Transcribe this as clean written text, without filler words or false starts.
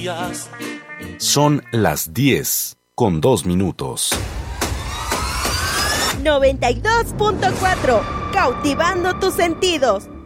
días. Son las 10:02. 92.4, cautivando tus sentidos.